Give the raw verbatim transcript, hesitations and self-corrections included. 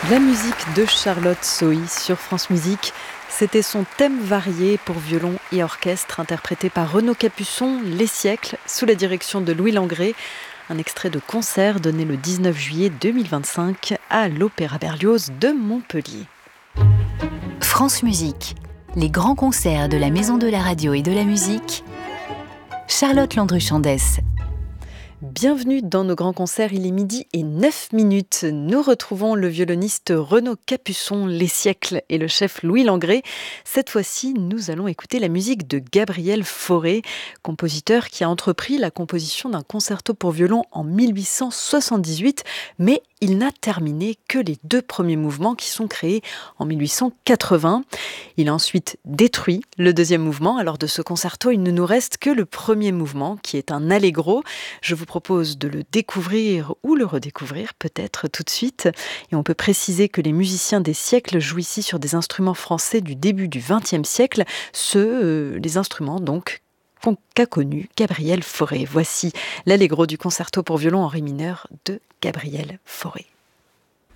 La musique de Charlotte Sohi sur France Musique, c'était son thème varié pour violon et orchestre interprété par Renaud Capuçon, Les siècles, sous la direction de Louis Langrée. Un extrait de concert donné le dix-neuf juillet deux mille vingt-cinq à l'Opéra Berlioz de Montpellier. France Musique, les grands concerts de la Maison de la Radio et de la Musique. Charlotte Landru-Chandès. Bienvenue dans nos grands concerts, il est midi et neuf minutes. Nous retrouvons le violoniste Renaud Capuçon, Les siècles, et le chef Louis Langrée. Cette fois-ci, nous allons écouter la musique de Gabriel Fauré, compositeur qui a entrepris la composition d'un concerto pour violon en mille huit cent soixante-dix-huit, mais il n'a terminé que les deux premiers mouvements qui sont créés en mille huit cent quatre-vingts. Il a ensuite détruit le deuxième mouvement. Alors de ce concerto, il ne nous reste que le premier mouvement qui est un allegro. Je vous propose de le découvrir ou le redécouvrir peut-être tout de suite. Et on peut préciser que les musiciens des siècles jouent ici sur des instruments français du début du vingtième siècle, ceux, euh, les instruments donc qu'a connu Gabriel Fauré. Voici l'allegro du concerto pour violon en ré mineur de Gabriel Fauré.